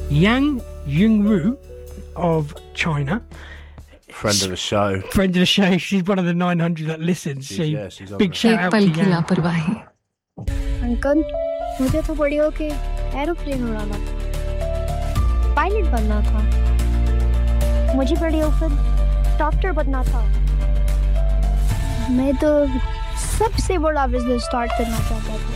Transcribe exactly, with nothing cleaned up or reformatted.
Yang Yingru of China. Friend of the show. Friend of the show. She's one of the nine hundred that listens. She's, She, yeah, she's on big there. shout एक out to पल की Yang. लापरवाही। Uncle, मुझे तो बड़ी होके aeroplane उड़ाना था, पायलट बनना था। मुझे बड़ी होकर डॉक्टर बनना था। मैं तो सबसे बड़ा बिजनेस स्टार्ट करना चाहता था।